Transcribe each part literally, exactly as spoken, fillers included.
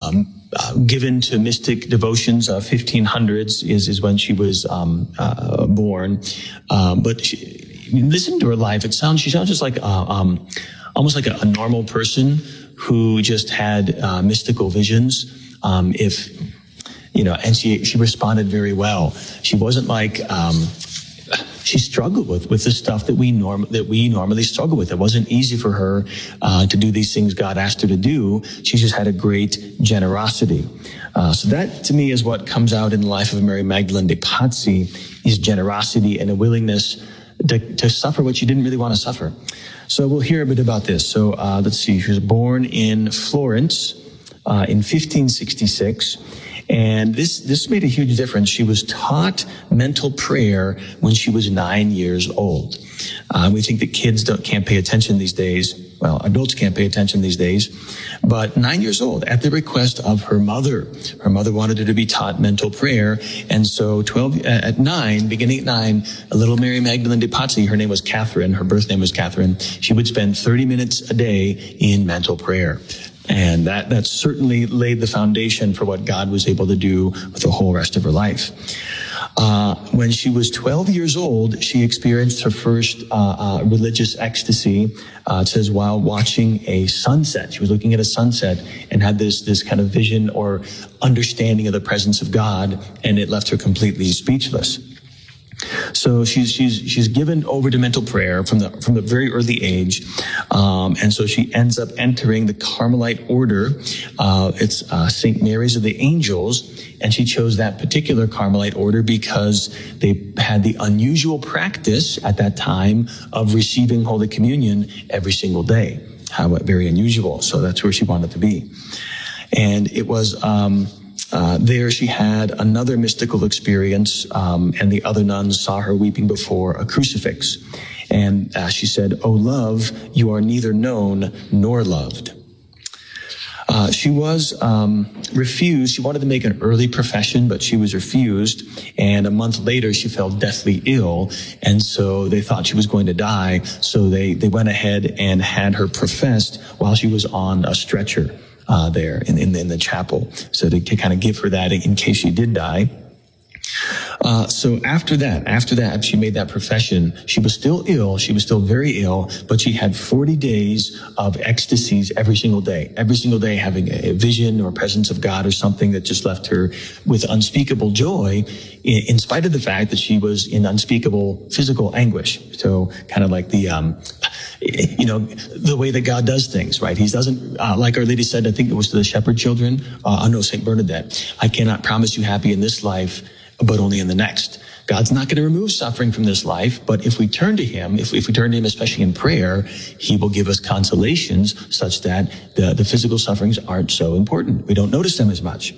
um, uh, given to mystic devotions. Uh, fifteen hundreds is, is when she was um, uh, born. Um, but she, listen to her life. It sounds, she sounds just like uh, um, almost like a, a normal person who just had uh, mystical visions. Um, if you know, and she she responded very well. She wasn't like. Um, She struggled with, with the stuff that we norm, that we normally struggle with. It wasn't easy for her, uh, to do these things God asked her to do. She just had a great generosity. Uh, so that to me is what comes out in the life of Mary Magdalene de Pazzi, is generosity and a willingness to, to suffer what she didn't really want to suffer. So we'll hear a bit about this. So, uh, let's see. She was born in Florence, uh, in fifteen sixty-six. And this, this made a huge difference. She was taught mental prayer when she was nine years old. Uh, we think that kids don't, can't pay attention these days. Well, adults can't pay attention these days. But nine years old, at the request of her mother. Her mother wanted her to be taught mental prayer. And so twelve, uh, at nine, beginning at nine, a little Mary Magdalene de Pazzi, her name was Catherine, her birth name was Catherine, she would spend thirty minutes a day in mental prayer. And that, that certainly laid the foundation for what God was able to do with the whole rest of her life. Uh, when she was twelve years old, she experienced her first uh, uh, religious ecstasy. Uh, it says while watching a sunset. She was looking at a sunset and had this, this kind of vision or understanding of the presence of God, and it left her completely speechless. So she's she's she's given over to mental prayer from the from the very early age, um, and so she ends up entering the Carmelite order. Uh, it's uh, Saint Mary's of the Angels, and she chose that particular Carmelite order because they had the unusual practice at that time of receiving Holy Communion every single day. How very unusual. So that's where she wanted to be, and it was. Um, Uh, there she had another mystical experience, um, and the other nuns saw her weeping before a crucifix. And uh, she said, "Oh, love, you are neither known nor loved." Uh, she was um, refused. She wanted to make an early profession, but she was refused. And a month later, she fell deathly ill, and so they thought she was going to die. So they, they went ahead and had her professed while she was on a stretcher. Uh, there in, in, in the chapel, so to, to kind of give her that in case she did die. Uh, so after that, after that, she made that profession. She was still ill. She was still very ill, but she had forty days of ecstasies every single day, every single day having a vision or presence of God or something that just left her with unspeakable joy, in, in spite of the fact that she was in unspeakable physical anguish. So kind of like the, um, you know, the way that God does things, right? He doesn't, uh, like Our Lady said, I think it was to the shepherd children, uh, I know Saint Bernadette, I cannot promise you happy in this life, but only in the next. God's not going to remove suffering from this life, but if we turn to him, if, if we turn to him, especially in prayer, he will give us consolations such that the, the physical sufferings aren't so important. We don't notice them as much.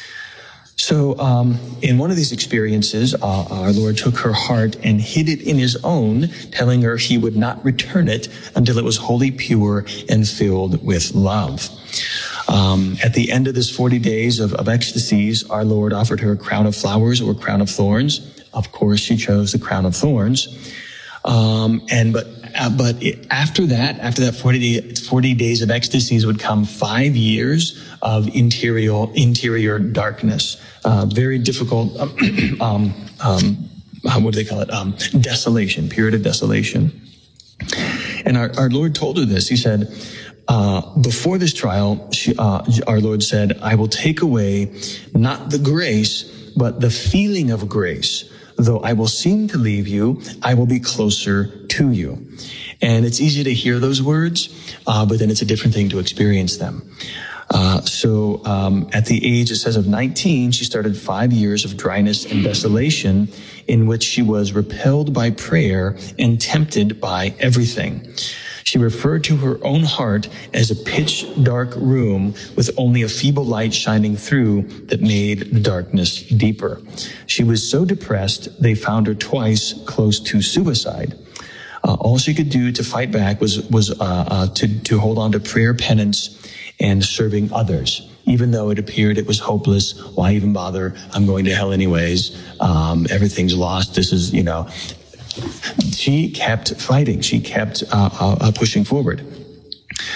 So um, in one of these experiences, uh, our Lord took her heart and hid it in his own, telling her he would not return it until it was wholly pure and filled with love. Um, at the end of this forty days of, of ecstasies, our Lord offered her a crown of flowers or a crown of thorns. Of course, she chose the crown of thorns. Um, and but uh, but it, after that, after that forty, day, forty days of ecstasies would come five years of interior interior darkness. Uh, very difficult, um, um, what do they call it? Um, desolation, period of desolation. And our, our Lord told her this. He said, uh, before this trial, she, uh, our Lord said, "I will take away not the grace, but the feeling of grace. Though I will seem to leave you, I will be closer to you." And it's easy to hear those words, uh, but then it's a different thing to experience them. Uh, so, um, at the age, it says, of nineteen, she started five years of dryness and desolation in which she was repelled by prayer and tempted by everything. She referred to her own heart as a pitch dark room with only a feeble light shining through that made the darkness deeper. She was so depressed, they found her twice close to suicide. Uh, all she could do to fight back was, was, uh, uh, to, to hold on to prayer, penance, and serving others. Even though it appeared it was hopeless, why even bother? I'm going to hell anyways. Um, everything's lost. This is, you know, she kept fighting. She kept uh, uh, pushing forward.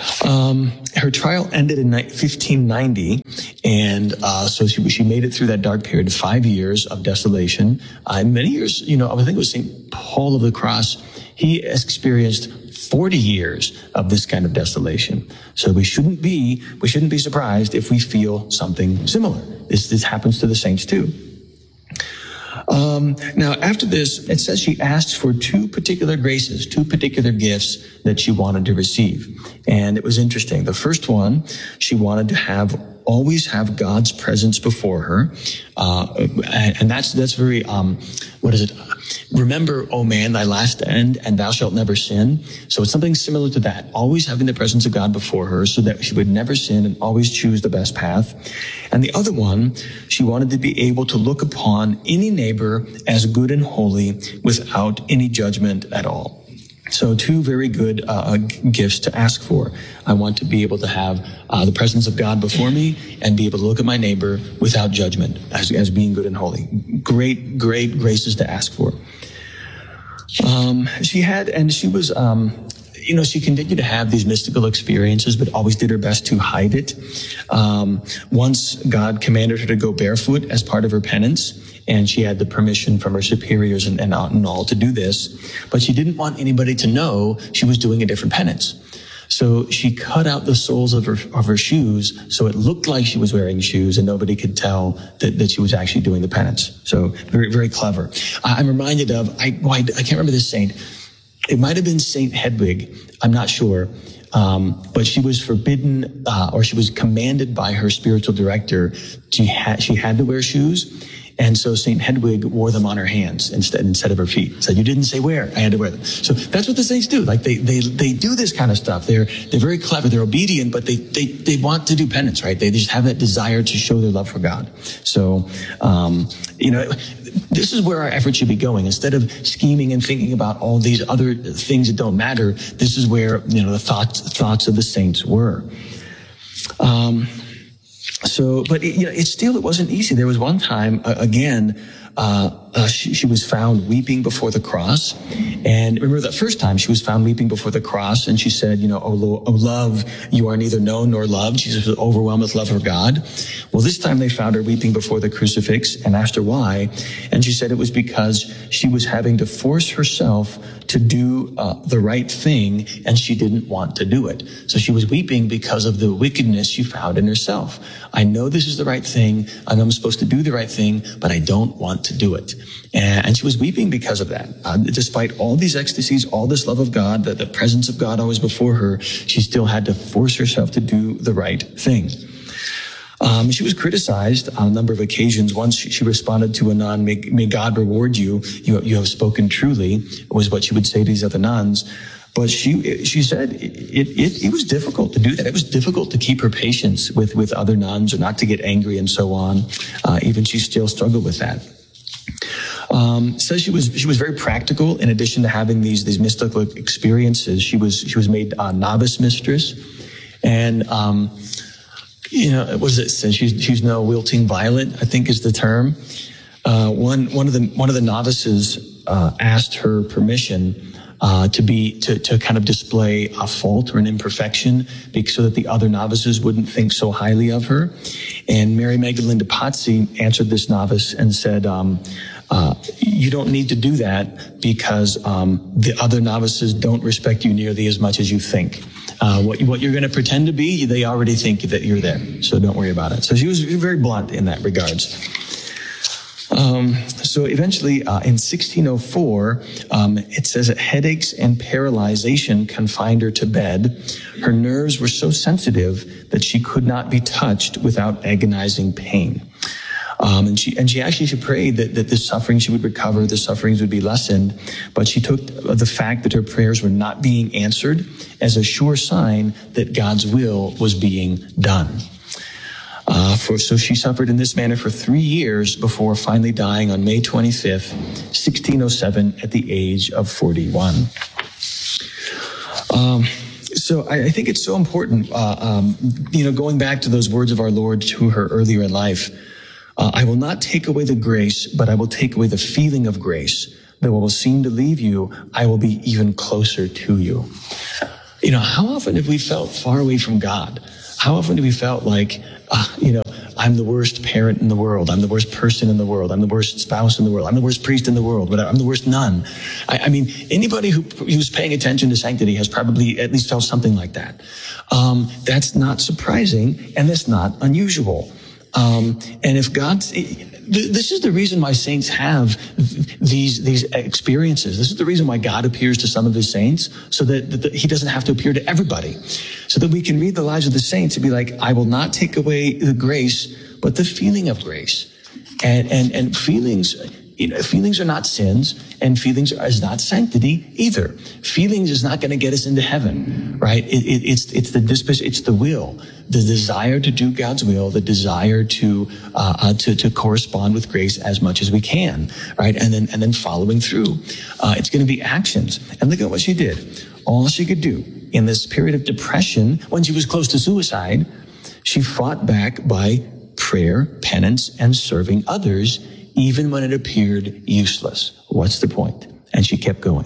Um, her trial ended in fifteen ninety, and uh, so she she made it through that dark period of five years of desolation. Uh, many years, you know, I think it was Saint Paul of the Cross. He experienced forty years of this kind of desolation. So we shouldn't be we shouldn't be surprised if we feel something similar. This this happens to the saints too. Um, now, after this, it says she asked for two particular graces, two particular gifts that she wanted to receive. And it was interesting. The first one, she wanted to have always have God's presence before her. Uh, and, and that's, that's very, um, what is it? Remember, O man, thy last end, and thou shalt never sin. So it's something similar to that. Always having the presence of God before her so that she would never sin and always choose the best path. And the other one, she wanted to be able to look upon any neighbor as good and holy without any judgment at all. So two very good uh, gifts to ask for. I want to be able to have uh, the presence of God before me and be able to look at my neighbor without judgment as, as being good and holy. Great, great graces to ask for. Um, she had, and she was, um, you know, she continued to have these mystical experiences, but always did her best to hide it. Um, once God commanded her to go barefoot as part of her penance, and she had the permission from her superiors and, and, and all to do this, but she didn't want anybody to know she was doing a different penance. So she cut out the soles of her of her shoes so it looked like she was wearing shoes and nobody could tell that, that she was actually doing the penance. So very, very clever. I'm reminded of, I, well, I, I can't remember this saint. It might have been Saint Hedwig. I'm not sure. Um, but she was forbidden, uh, or she was commanded by her spiritual director. She had, she had to wear shoes. And so Saint Hedwig wore them on her hands instead, instead of her feet. Said, you didn't say wear, I had to wear them. So that's what the saints do. Like they, they, they do this kind of stuff. They're, they're very clever. They're obedient, but they, they, they want to do penance, right? They just have that desire to show their love for God. So, um, you know, this is where our effort should be going. Instead of scheming and thinking about all these other things that don't matter, this is where, you know, the thoughts, thoughts of the saints were. Um, So, but it, you know, it's still, it wasn't easy. There was one time, uh, again, uh, uh she, she was found weeping before the cross. And remember that first time she was found weeping before the cross, and she said, you know, oh, Lord, oh love, you are neither known nor loved. She was overwhelmed with love for God. Well, this time they found her weeping before the crucifix and asked her why. And she said it was because she was having to force herself to do uh, the right thing, and she didn't want to do it. So she was weeping because of the wickedness she found in herself. I know this is the right thing. I know I'm supposed to do the right thing, but I don't want to do it. And she was weeping because of that. Uh, despite all these ecstasies, all this love of God, the, the presence of God always before her, she still had to force herself to do the right thing. Um, she was criticized on a number of occasions. Once she, she responded to a nun, may, may God reward you. you. You have spoken truly, was what she would say to these other nuns. But she she said it, it, it was difficult to do that. It was difficult to keep her patience with, with other nuns or not to get angry and so on. Uh, even she still struggled with that. Um, says she was she was very practical. In addition to having these these mystical experiences, she was she was made a novice mistress, and um, you know, what does it say? She's she's no wilting violet, I think is the term. Uh, one one of the one of the novices uh, asked her permission uh, to be to to kind of display a fault or an imperfection, because, so that the other novices wouldn't think so highly of her. And Mary Magdalene de Pazzi answered this novice and said, um, uh, "You don't need to do that because um, the other novices don't respect you nearly as much as you think." Uh, what, what you're going to pretend to be, they already think that you're there. So don't worry about it. So she was very blunt in that regards. Um, so eventually, uh, in sixteen oh four, um, it says that headaches and paralyzation confined her to bed. Her nerves were so sensitive that she could not be touched without agonizing pain. Um, and she, and she actually, she prayed that, that this suffering, she would recover, the sufferings would be lessened. But she took the fact that her prayers were not being answered as a sure sign that God's will was being done. Uh, for, so she suffered in this manner for three years before finally dying on May twenty-fifth, sixteen oh seven, at the age of forty-one. Um, So I, I think it's so important, uh, um, you know, going back to those words of our Lord to her earlier in life. Uh, I will not take away the grace, but I will take away the feeling of grace. Though I will seem to leave you, I will be even closer to you. You know, how often have we felt far away from God? How often have we felt like, uh, you know, I'm the worst parent in the world. I'm the worst person in the world. I'm the worst spouse in the world. I'm the worst priest in the world. But I'm the worst nun. I, I mean, anybody who, who's paying attention to sanctity has probably at least felt something like that. Um, that's not surprising, and that's not unusual. Um, and if God's, this is the reason why saints have these, these experiences. This is the reason why God appears to some of his saints, so that, that he doesn't have to appear to everybody. So that we can read the lives of the saints and be like, I will not take away the grace, but the feeling of grace. And, and, and feelings, you know, feelings are not sins, and feelings are, is not sanctity either. Feelings is not going to get us into heaven, right? It, it, it's, it's the disposition, it's the will, the desire to do God's will, the desire to, uh, uh, to, to correspond with grace as much as we can, right? And then, and then following through. Uh, it's going to be actions. And look at what she did. All she could do in this period of depression, when she was close to suicide, she fought back by prayer, penance, and serving others, even when it appeared useless. What's the point? And she kept going.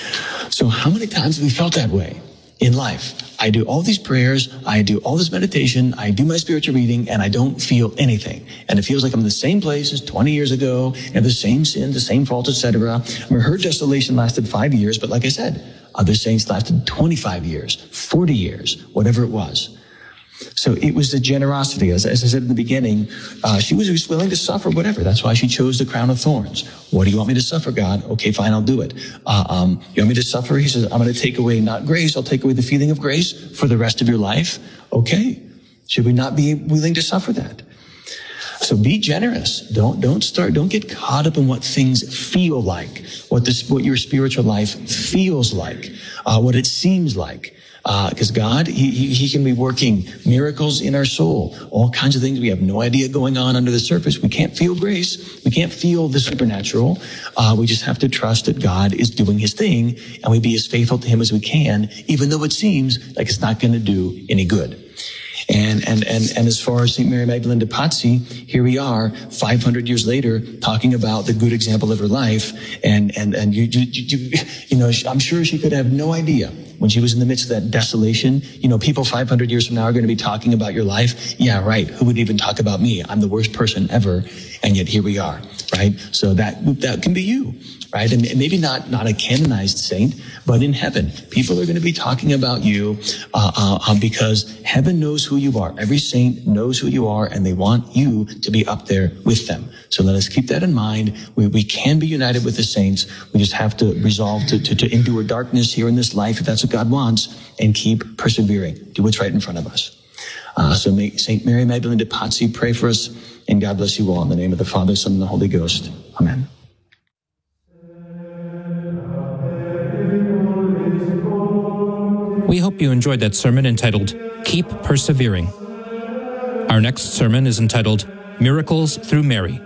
So how many times have we felt that way in life? I do all these prayers, I do all this meditation, I do my spiritual reading, and I don't feel anything. And it feels like I'm in the same place as twenty years ago, and the same sin, the same fault, et cetera. I mean, her desolation lasted five years, but like I said, other saints lasted twenty-five years, forty years, whatever it was. So it was the generosity. As, as I said in the beginning, uh, she was just willing to suffer whatever. That's why she chose the crown of thorns. What do you want me to suffer, God? Okay, fine, I'll do it. Uh, um, you want me to suffer? He says, I'm going to take away not grace, I'll take away the feeling of grace for the rest of your life. Okay. Should we not be willing to suffer that? So be generous. Don't, don't start, don't get caught up in what things feel like, what this, what your spiritual life feels like, uh, what it seems like. Because uh, God, he, he, he can be working miracles in our soul, all kinds of things we have no idea going on under the surface. We can't feel grace. We can't feel the supernatural. Uh, we just have to trust that God is doing his thing, and we be as faithful to him as we can, even though it seems like it's not going to do any good. And, and, and, and as far as Saint Mary Magdalene de Pazzi, here we are five hundred years later talking about the good example of her life. And, and, and you, you, you, you know, I'm sure she could have no idea when she was in the midst of that desolation. You know, people five hundred years from now are going to be talking about your life. Yeah, right. Who would even talk about me? I'm the worst person ever. And yet here we are, right? So that, that can be you. Right? And maybe not, not a canonized saint, but in heaven, people are going to be talking about you, uh, uh, because heaven knows who you are. Every saint knows who you are, and they want you to be up there with them. So let us keep that in mind. We, we can be united with the saints. We just have to resolve to, to, to endure darkness here in this life, if that's what God wants, and keep persevering. Do what's right in front of us. Uh, so may Saint Mary Magdalene de Pazzi pray for us, and God bless you all. In the name of the Father, Son, and the Holy Ghost. Amen. We hope you enjoyed that sermon entitled, Keep Persevering. Our next sermon is entitled, Miracles Through Mary.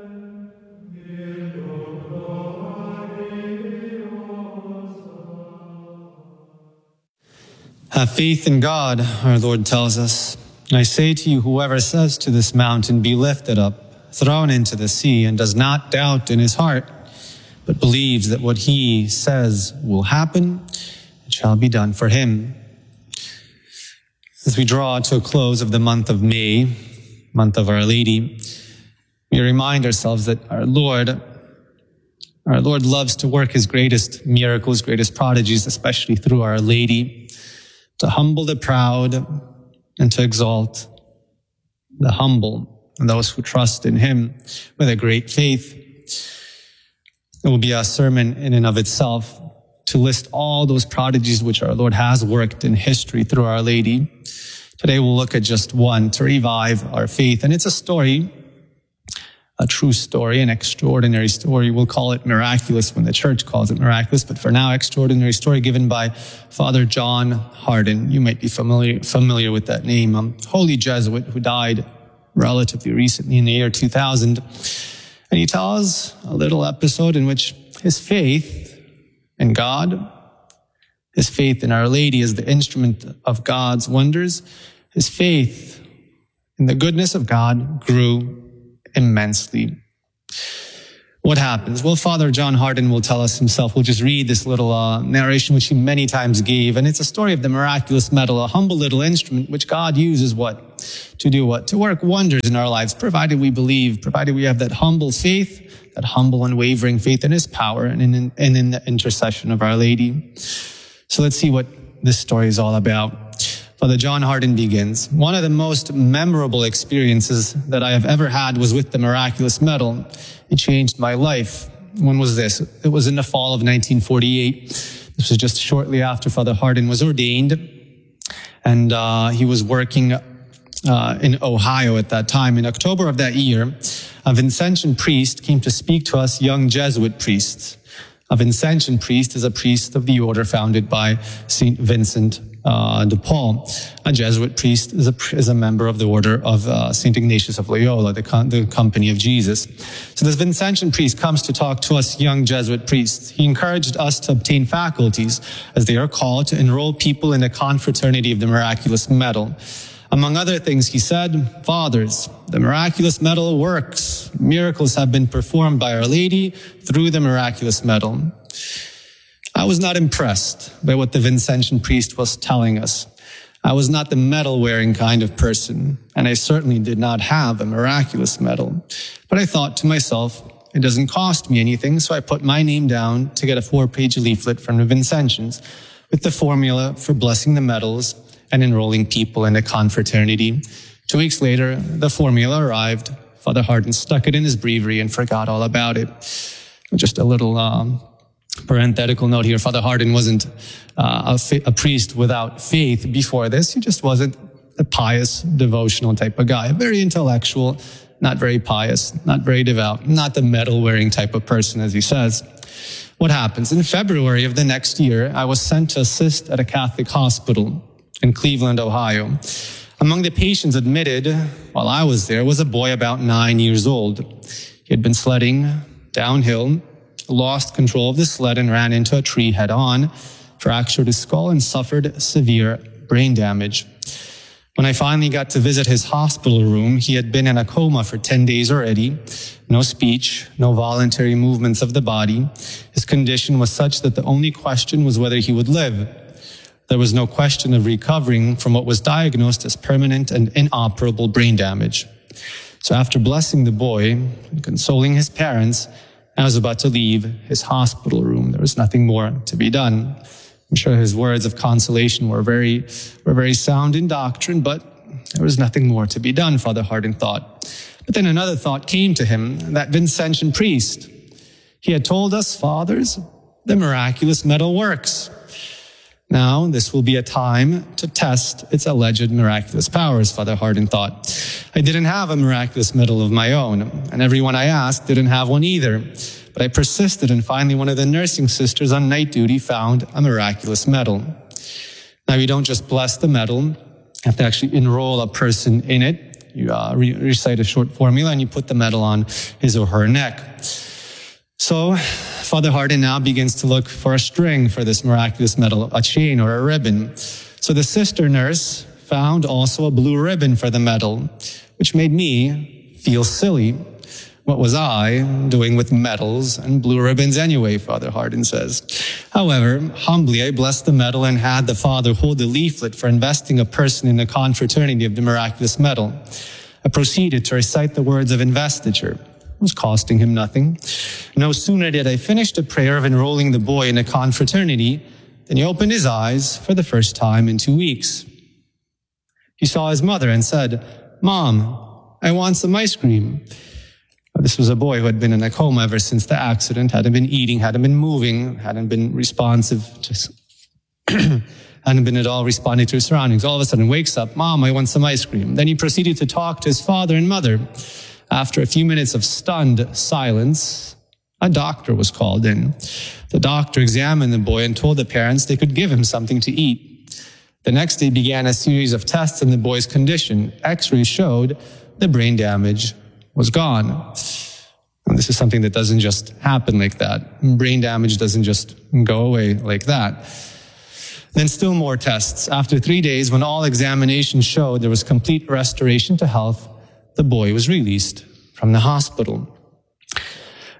Have faith in God, our Lord tells us. I say to you, whoever says to this mountain, be lifted up, thrown into the sea, and does not doubt in his heart, but believes that what he says will happen, it shall be done for him. As we draw to a close of the month of May, month of Our Lady, we remind ourselves that our Lord, our Lord loves to work his greatest miracles, greatest prodigies, especially through Our Lady, to humble the proud and to exalt the humble and those who trust in him with a great faith. It will be a sermon in and of itself to list all those prodigies which our Lord has worked in history through Our Lady. Today we'll look at just one to revive our faith. And it's a story, a true story, an extraordinary story. We'll call it miraculous when the church calls it miraculous, but for now, extraordinary story given by Father John Hardon. You might be familiar, familiar with that name, a holy Jesuit who died relatively recently in the year two thousand. And he tells a little episode in which his faith in God, his faith in Our Lady as the instrument of God's wonders, his faith in the goodness of God grew immensely. What happens? Well, Father John Hardon will tell us himself. We'll just read this little uh, narration which he many times gave. And it's a story of the miraculous medal, a humble little instrument which God uses what? To do what? To work wonders in our lives, provided we believe, provided we have that humble faith, that humble unwavering faith in his power and in, and in the intercession of Our Lady. So let's see what this story is all about. Father John Hardon begins. One of the most memorable experiences that I have ever had was with the miraculous medal. It changed my life. When was this? It was in the fall of nineteen forty-eight. This was just shortly after Father Hardon was ordained. And uh, he was working uh, in Ohio at that time. In October of that year, a Vincentian priest came to speak to us young Jesuit priests. A Vincentian priest is a priest of the order founded by Saint Vincent uh, de Paul. A Jesuit priest is a, is a member of the order of uh, Saint Ignatius of Loyola, the, the Company of Jesus. So this Vincentian priest comes to talk to us young Jesuit priests. He encouraged us to obtain faculties, as they are called, to enroll people in the confraternity of the miraculous medal. Among other things, he said, "Fathers, the miraculous medal works. Miracles have been performed by Our Lady through the miraculous medal." I was not impressed by what the Vincentian priest was telling us. I was not the medal-wearing kind of person, and I certainly did not have a miraculous medal. But I thought to myself, it doesn't cost me anything, so I put my name down to get a four-page leaflet from the Vincentians with the formula for blessing the medals and enrolling people in a confraternity. Two weeks later, the formula arrived. Father Hardon stuck it in his breviary and forgot all about it. Just a little um, parenthetical note here. Father Hardon wasn't uh, a, fa- a priest without faith before this. He just wasn't a pious, devotional type of guy. Very intellectual, not very pious, not very devout, not the medal-wearing type of person, as he says. What happens? In February of the next year, I was sent to assist at a Catholic hospital in Cleveland, Ohio. Among the patients admitted while I was there was a boy about nine years old. He had been sledding downhill, lost control of the sled and ran into a tree head on, fractured his skull and suffered severe brain damage. When I finally got to visit his hospital room, he had been in a coma for ten days already. No speech, no voluntary movements of the body. His condition was such that the only question was whether he would live. There was no question of recovering from what was diagnosed as permanent and inoperable brain damage. So after blessing the boy and consoling his parents, I was about to leave his hospital room. There was nothing more to be done. I'm sure his words of consolation were very, were very sound in doctrine, but there was nothing more to be done, Father Hardon thought. But then another thought came to him, that Vincentian priest. He had told us, fathers, the miraculous medal works. Now, this will be a time to test its alleged miraculous powers, Father Hardon thought. I didn't have a miraculous medal of my own, and everyone I asked didn't have one either. But I persisted, and finally one of the nursing sisters on night duty found a miraculous medal. Now, you don't just bless the medal. You have to actually enroll a person in it. You uh, re- recite a short formula, and you put the medal on his or her neck. So Father Hardon now begins to look for a string for this miraculous medal, a chain or a ribbon. So the sister nurse found also a blue ribbon for the medal, which made me feel silly. What was I doing with medals and blue ribbons anyway, Father Hardon says. However, humbly I blessed the medal and had the Father hold the leaflet for investing a person in the confraternity of the miraculous medal. I proceeded to recite the words of investiture. It was costing him nothing. No sooner did I finish the prayer of enrolling the boy in a confraternity than he opened his eyes for the first time in two weeks. He saw his mother and said, "Mom, I want some ice cream." This was a boy who had been in a coma ever since the accident, hadn't been eating, hadn't been moving, hadn't been responsive, just hadn't been at all responding to his surroundings. All of a sudden wakes up, "Mom, I want some ice cream." Then he proceeded to talk to his father and mother. After a few minutes of stunned silence, a doctor was called in. The doctor examined the boy and told the parents they could give him something to eat. The next day began a series of tests on the boy's condition. X-rays showed the brain damage was gone. And this is something that doesn't just happen like that. Brain damage doesn't just go away like that. Then still more tests. After three days, when all examinations showed there was complete restoration to health, the boy was released from the hospital.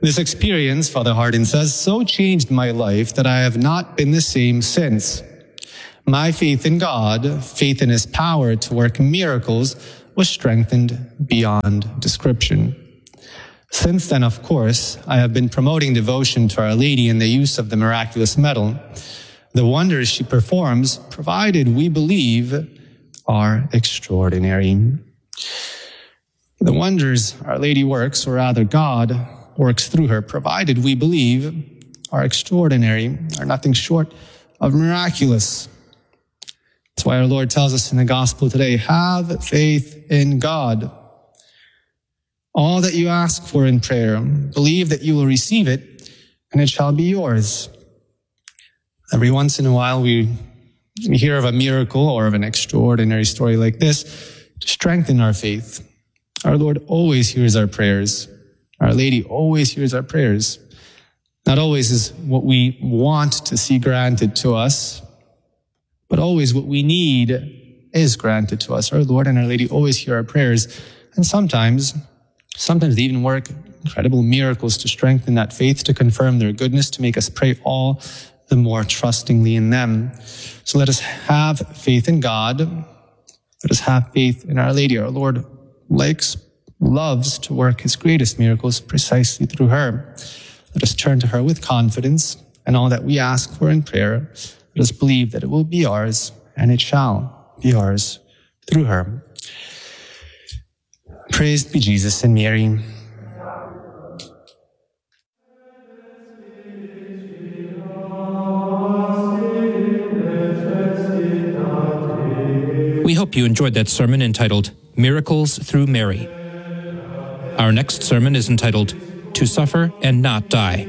This experience, Father Hardin says, so changed my life that I have not been the same since. My faith in God, faith in his power to work miracles, was strengthened beyond description. Since then, of course, I have been promoting devotion to Our Lady in the use of the miraculous medal. The wonders she performs, provided we believe, are extraordinary. The wonders Our Lady works, or rather God works through her, provided we believe, are extraordinary, are nothing short of miraculous. That's why our Lord tells us in the gospel today, have faith in God. All that you ask for in prayer, believe that you will receive it, and it shall be yours. Every once in a while, we, we hear of a miracle or of an extraordinary story like this to strengthen our faith. Our Lord always hears our prayers. Our Lady always hears our prayers. Not always is what we want to see granted to us, but always what we need is granted to us. Our Lord and Our Lady always hear our prayers, and sometimes Sometimes they even work incredible miracles to strengthen that faith, to confirm their goodness, to make us pray all the more trustingly in them. So let us have faith in God. Let us have faith in Our Lady. Our Lord likes, loves to work his greatest miracles precisely through her. Let us turn to her with confidence, and all that we ask for in prayer, let us believe that it will be ours, and it shall be ours through her. Praised be Jesus and Mary. We hope you enjoyed that sermon entitled Miracles Through Mary. Our next sermon is entitled To Suffer and Not Die.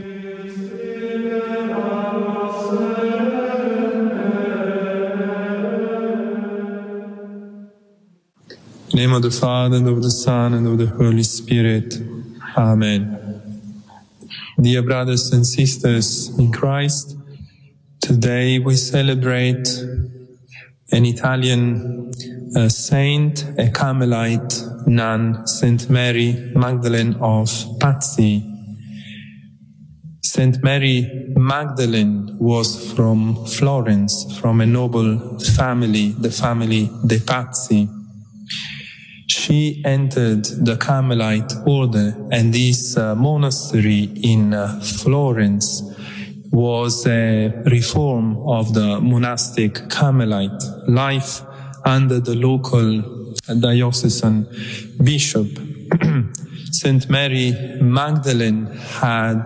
In the name of the Father, and of the Son, and of the Holy Spirit. Amen. Dear brothers and sisters in Christ, today we celebrate an Italian uh, saint, a Carmelite nun, Saint Mary Magdalene of Pazzi. Saint Mary Magdalene was from Florence, from a noble family, the family de Pazzi. She entered the Carmelite order, and this uh, monastery in uh, Florence was a reform of the monastic Carmelite life under the local diocesan bishop. Saint Mary Magdalene had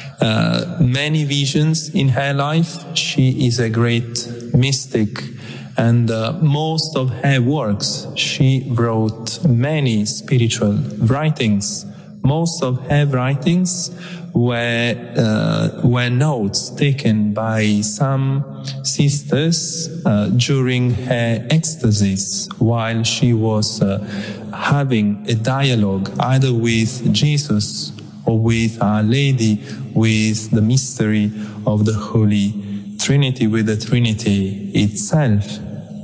uh, many visions in her life. She is a great mystic. And uh, most of her works, she wrote many spiritual writings. Most of her writings were, uh, were notes taken by some sisters uh, during her ecstasies while she was uh, having a dialogue either with Jesus or with Our Lady, with the mystery of the Holy Trinity, with the Trinity itself.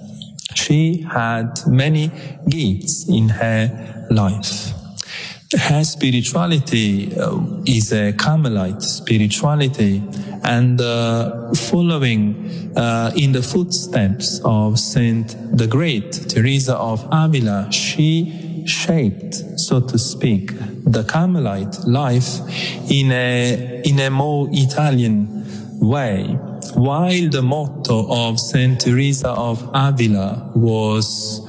She had many gifts in her life. Her spirituality uh, is a Carmelite spirituality, and uh, following uh, in the footsteps of Saint the Great, Teresa of Avila, she shaped, so to speak, the Carmelite life in a, in a more Italian way. While the motto of Saint Teresa of Avila was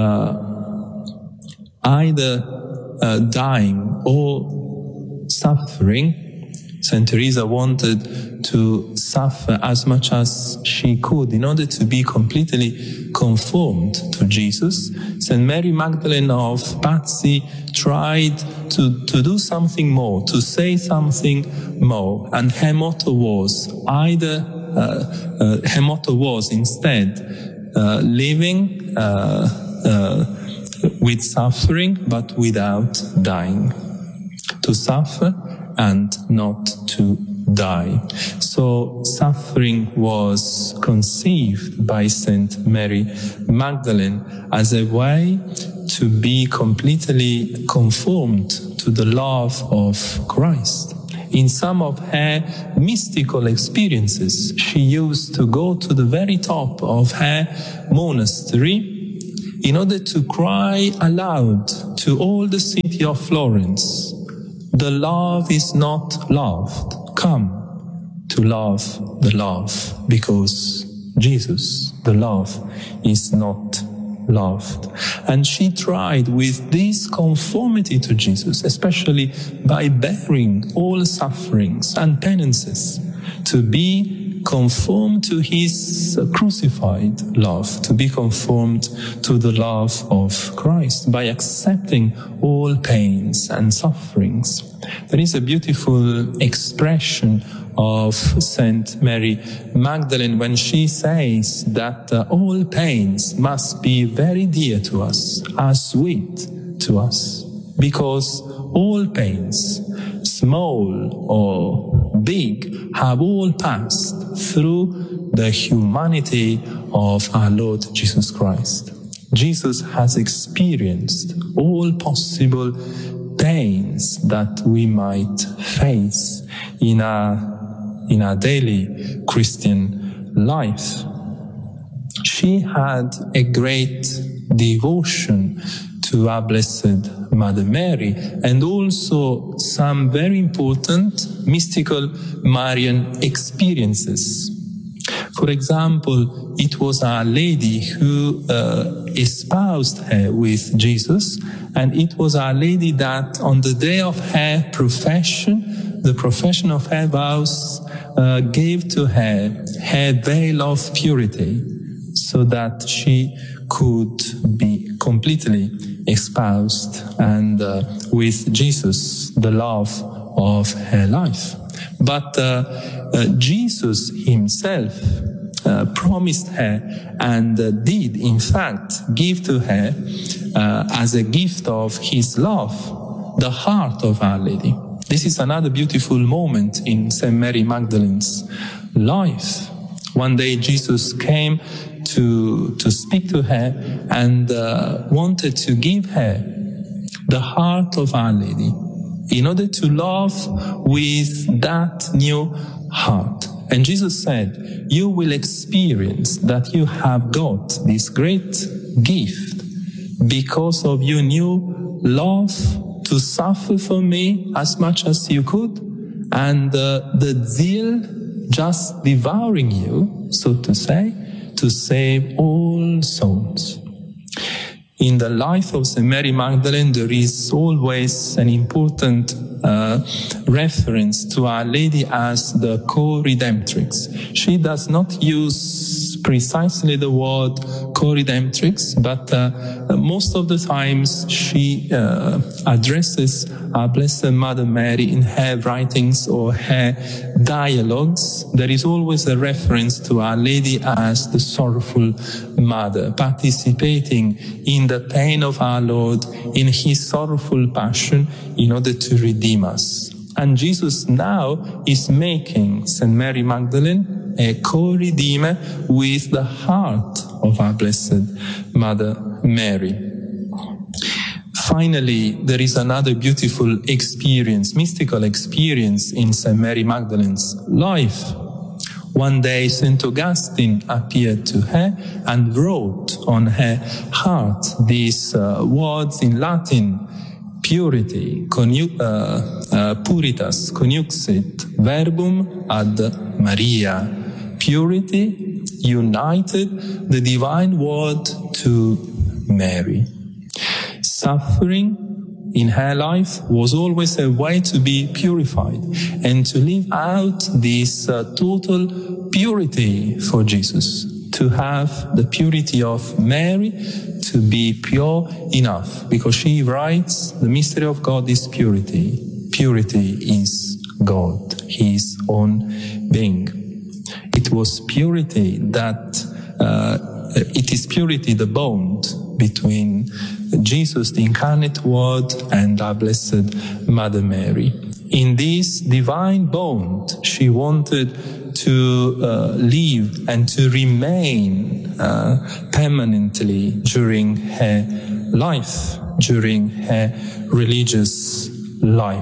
uh, either uh, dying or suffering, Saint Teresa wanted to suffer as much as she could in order to be completely conformed to Jesus. Saint Mary Magdalene of Pazzi tried to, to do something more, to say something more, and her motto was either Uh, uh, her motto was instead uh, living uh, uh, with suffering but without dying. To suffer and not to die. So suffering was conceived by Saint Mary Magdalene as a way to be completely conformed to the love of Christ. In some of her mystical experiences, she used to go to the very top of her monastery in order to cry aloud to all the city of Florence, "The love is not loved. Come to love the love, because Jesus, the love, is not loved." And she tried with this conformity to Jesus, especially by bearing all sufferings and penances, to be conformed to his crucified love, to be conformed to the love of Christ by accepting all pains and sufferings. There is a beautiful expression of Saint Mary Magdalene when she says that uh, all pains must be very dear to us, as sweet to us, because all pains, small or big, have all passed through the humanity of our Lord Jesus Christ. Jesus has experienced all possible pains that we might face in our in our daily Christian life. She had a great devotion to our Blessed Mother Mary, and also some very important mystical Marian experiences. For example, it was Our Lady who uh, espoused her with Jesus, and it was Our Lady that on the day of her profession, the profession of her vows, uh, gave to her her veil of purity, so that she could be completely espoused and uh, with Jesus, the love of her life. But uh, uh, Jesus himself uh, promised her and uh, did, in fact, give to her uh, as a gift of his love, the heart of Our Lady. This is another beautiful moment in Saint Mary Magdalene's life. One day Jesus came to, to speak to her and uh, wanted to give her the heart of Our Lady in order to love with that new heart. And Jesus said, "You will experience that you have got this great gift because of your new love to suffer for me as much as you could, and uh, the zeal just devouring you, so to say, to save all souls." In the life of Saint Mary Magdalene, there is always an important uh, reference to Our Lady as the co-redemptrix. She does not use precisely the word co-redemptrix, but uh, most of the times she uh, addresses our Blessed Mother Mary in her writings or her dialogues. There is always a reference to Our Lady as the sorrowful mother, participating in the pain of our Lord in his sorrowful passion in order to redeem us. And Jesus now is making Saint Mary Magdalene a co-redeemer with the heart of our Blessed Mother Mary. Finally, there is another beautiful experience, mystical experience in Saint Mary Magdalene's life. One day, Saint Augustine appeared to her and wrote on her heart these uh, words in Latin: purity, conu- uh, uh, puritas conjuxit verbum ad Maria. Purity united the divine word to Mary. Suffering in her life was always a way to be purified and to live out this uh, total purity for Jesus, to have the purity of Mary, to be pure enough, because she writes, the mystery of God is purity. Purity is God, his own being. It was purity that, uh, it is purity, the bond between Jesus, the incarnate Word, and our Blessed Mother Mary. In this divine bond, she wanted to uh, live and to remain uh, permanently during her life, during her religious life.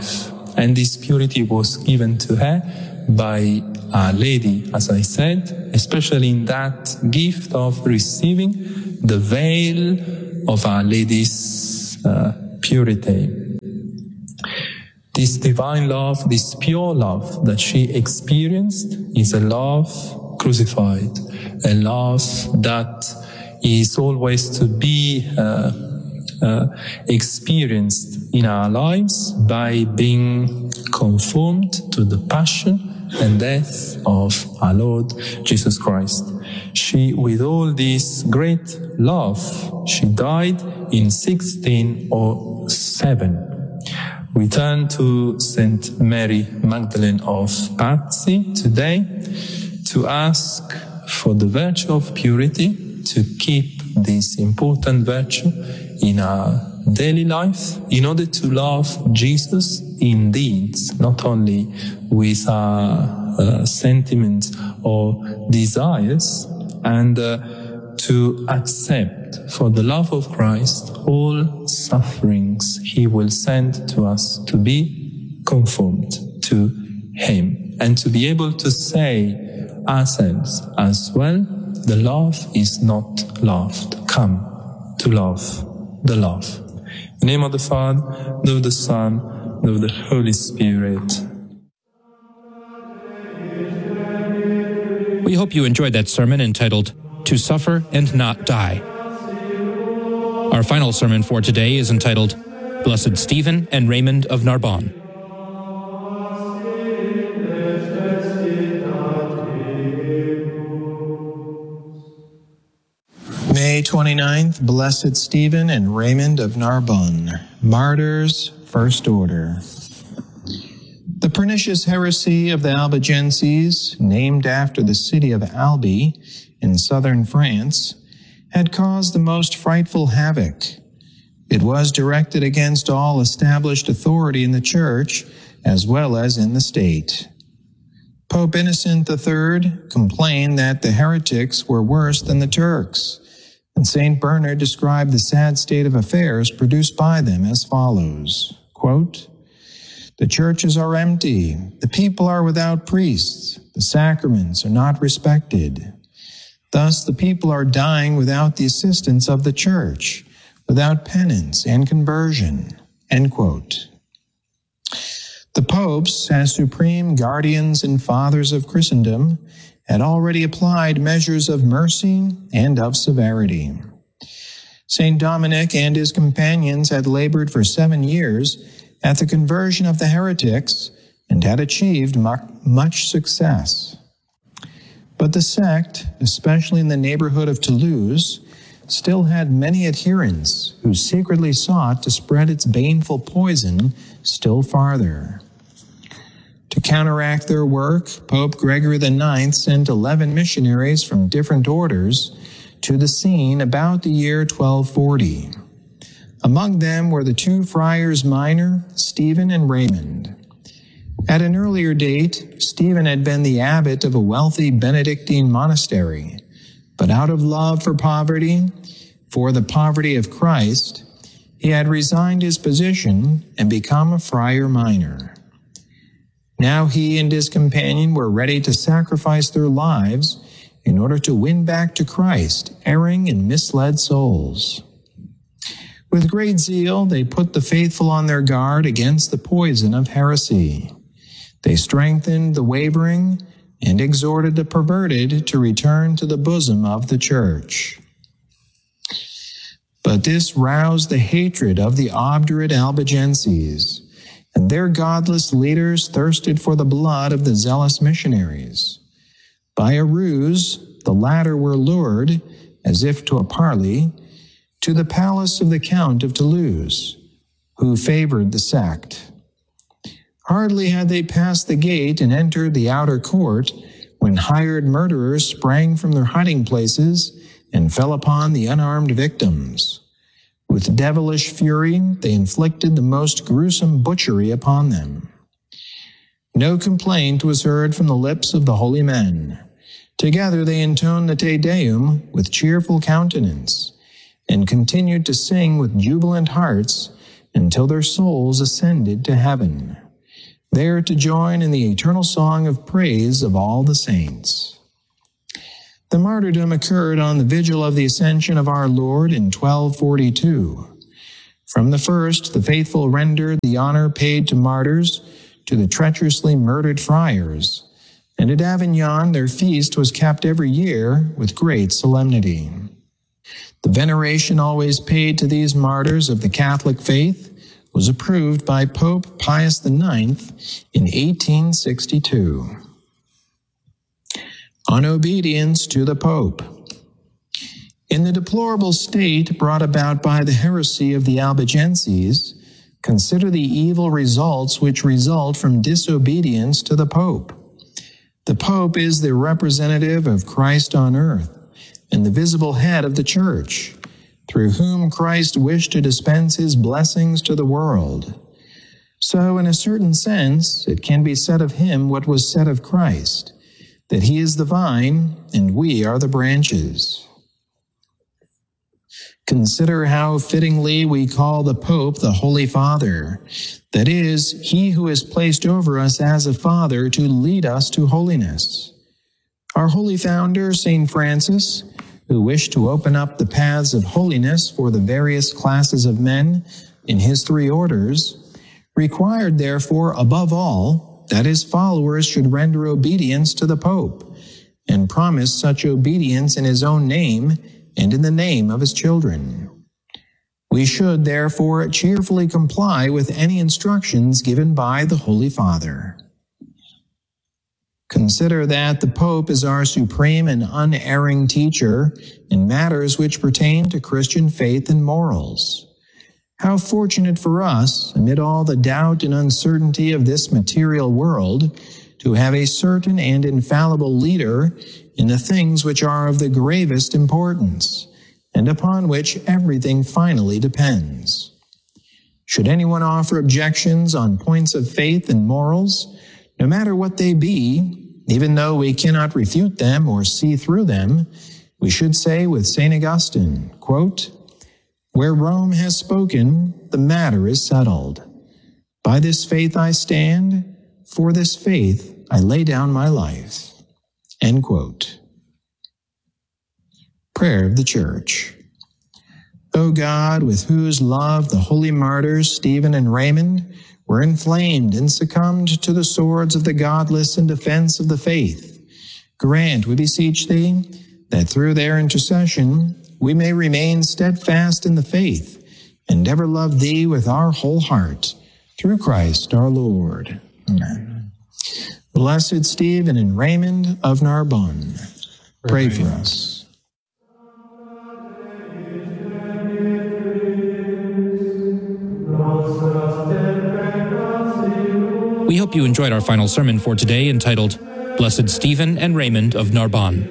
And this purity was given to her by Our Lady, as I said, especially in that gift of receiving the veil of Our Lady's uh, purity. This divine love, this pure love that she experienced is a love crucified, a love that is always to be uh, uh, experienced in our lives by being conformed to the passion and death of our Lord Jesus Christ. She, with all this great love, she died in sixteen oh seven. We turn to Saint Mary Magdalene of Pazzi today to ask for the virtue of purity, to keep this important virtue in our daily life in order to love Jesus in deeds, not only with our uh, sentiments or desires, and uh, to accept for the love of Christ all sufferings he will send to us to be conformed to him, and to be able to say ourselves as well, the love is not loved. Come to love the love. In the name of the Father, and of the Son, and of the Holy Spirit. We hope you enjoyed that sermon entitled, To Suffer and Not Die. Our final sermon for today is entitled, Blessed Stephen and Raymond of Narbonne. May twenty-ninth, Blessed Stephen and Raymond of Narbonne, martyrs, first order. The pernicious heresy of the Albigenses, named after the city of Albi in southern France, had caused the most frightful havoc. It was directed against all established authority in the Church as well as in the state. Pope Innocent the Third complained that the heretics were worse than the Turks, and Saint Bernard described the sad state of affairs produced by them as follows, quote, "The churches are empty, the people are without priests, the sacraments are not respected. Thus the people are dying without the assistance of the Church, without penance and conversion." End quote. The popes, as supreme guardians and fathers of Christendom, had already applied measures of mercy and of severity. Saint Dominic and his companions had labored for seven years at the conversion of the heretics and had achieved much success. But the sect, especially in the neighborhood of Toulouse, still had many adherents who secretly sought to spread its baneful poison still farther. To counteract their work, Pope Gregory the Ninth sent eleven missionaries from different orders to the scene about the year twelve forty. Among them were the two friars minor, Stephen and Raymond. At an earlier date, Stephen had been the abbot of a wealthy Benedictine monastery, but out of love for poverty, for the poverty of Christ, he had resigned his position and become a friar minor. Now he and his companion were ready to sacrifice their lives in order to win back to Christ erring and misled souls. With great zeal, they put the faithful on their guard against the poison of heresy. They strengthened the wavering and exhorted the perverted to return to the bosom of the Church. But this roused the hatred of the obdurate Albigenses, and their godless leaders thirsted for the blood of the zealous missionaries. By a ruse, the latter were lured, as if to a parley, to the palace of the Count of Toulouse, who favored the sect. Hardly had they passed the gate and entered the outer court when hired murderers sprang from their hiding places and fell upon the unarmed victims. With devilish fury, they inflicted the most gruesome butchery upon them. No complaint was heard from the lips of the holy men. Together they intoned the Te Deum with cheerful countenance, and continued to sing with jubilant hearts until their souls ascended to heaven. there to join in the eternal song of praise of all the saints. The martyrdom occurred on the vigil of the Ascension of our Lord in twelve forty-two. From the first, the faithful rendered the honor paid to martyrs to the treacherously murdered friars, and at Avignon their feast was kept every year with great solemnity. The veneration always paid to these martyrs of the Catholic faith was approved by Pope Pius the Ninth in eighteen sixty-two. On obedience to the Pope. In the deplorable state brought about by the heresy of the Albigenses, consider the evil results which result from disobedience to the Pope. The Pope is the representative of Christ on earth and the visible head of the Church, through whom Christ wished to dispense his blessings to the world. So, in a certain sense, it can be said of him what was said of Christ, that he is the vine and we are the branches. Consider how fittingly we call the Pope the Holy Father, that is, he who is placed over us as a father to lead us to holiness. Our holy founder, Saint Francis, who wished to open up the paths of holiness for the various classes of men in his three orders, required therefore above all that his followers should render obedience to the Pope, and promised such obedience in his own name and in the name of his children. We should therefore cheerfully comply with any instructions given by the Holy Father. Consider that the Pope is our supreme and unerring teacher in matters which pertain to Christian faith and morals. How fortunate for us, amid all the doubt and uncertainty of this material world, to have a certain and infallible leader in the things which are of the gravest importance, and upon which everything finally depends. Should anyone offer objections on points of faith and morals, no matter what they be, even though we cannot refute them or see through them, we should say with Saint Augustine, quote, "Where Rome has spoken, the matter is settled. By this faith I stand, for this faith I lay down my life." End quote. Prayer of the Church. O God, with whose love the holy martyrs Stephen and Raymond were inflamed and succumbed to the swords of the godless in defense of the faith, grant, we beseech thee, that through their intercession we may remain steadfast in the faith and ever love thee with our whole heart, through Christ our Lord. Amen. Blessed Stephen and Raymond of Narbonne, pray for us. We hope you enjoyed our final sermon for today, entitled, Blessed Stephen and Raymond of Narbonne.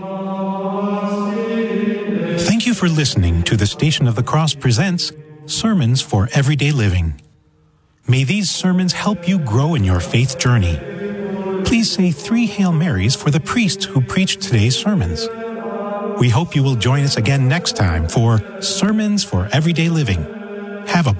Thank you for listening to the Station of the Cross presents Sermons for Everyday Living. May these sermons help you grow in your faith journey. Please say three Hail Marys for the priest who preached today's sermons. We hope you will join us again next time for Sermons for Everyday Living. Have a